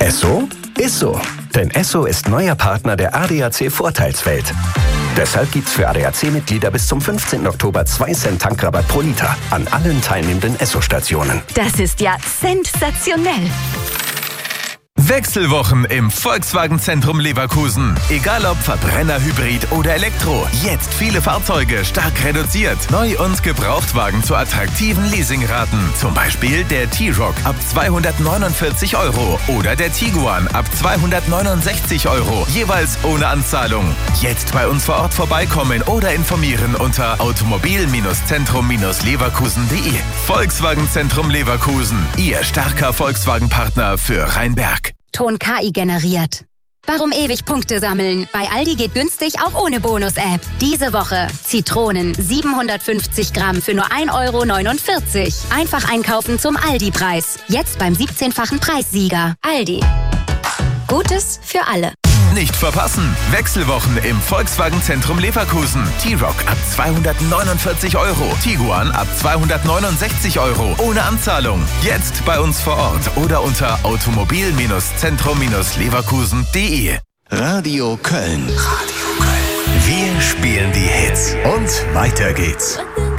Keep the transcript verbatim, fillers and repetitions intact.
Esso? Ist so. Denn Esso ist neuer Partner der A D A C-Vorteilswelt. Deshalb gibt's für A D A C-Mitglieder bis zum fünfzehnten Oktober zwei Cent Tankrabatt pro Liter an allen teilnehmenden Esso-Stationen. Das ist ja sensationell. Wechselwochen im Volkswagen Zentrum Leverkusen. Egal ob Verbrenner, Hybrid oder Elektro. Jetzt viele Fahrzeuge stark reduziert. Neu- und Gebrauchtwagen zu attraktiven Leasingraten. Zum Beispiel der T-Roc ab zweihundertneunundvierzig Euro oder der Tiguan ab zweihundertneunundsechzig Euro. Jeweils ohne Anzahlung. Jetzt bei uns vor Ort vorbeikommen oder informieren unter automobil Zentrum Leverkusen punkt de. Volkswagen Zentrum Leverkusen. Ihr starker Volkswagen-Partner für Rheinberg. Ton K I generiert. Warum ewig Punkte sammeln? Bei Aldi geht günstig auch ohne Bonus-App. Diese Woche Zitronen siebenhundertfünfzig Gramm für nur ein Euro neunundvierzig. Einfach einkaufen zum Aldi-Preis. Jetzt beim siebzehnfachen Preissieger. Aldi. Gutes für alle. Nicht verpassen! Wechselwochen im Volkswagen Zentrum Leverkusen. T-Roc ab zweihundertneunundvierzig Euro. Tiguan ab zweihundertneunundsechzig Euro. Ohne Anzahlung. Jetzt bei uns vor Ort oder unter automobil Zentrum Leverkusen punkt de. Radio Köln. Radio Köln. Wir spielen die Hits. Und weiter geht's.